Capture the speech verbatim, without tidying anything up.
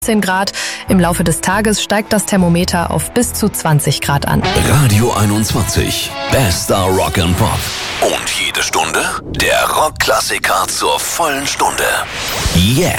zehn Grad. Im Laufe des Tages steigt das Thermometer auf bis zu zwanzig Grad an. Radio einundzwanzig. Bester Rock and Pop. Und jede Stunde der Rockklassiker zur vollen Stunde. Jetzt.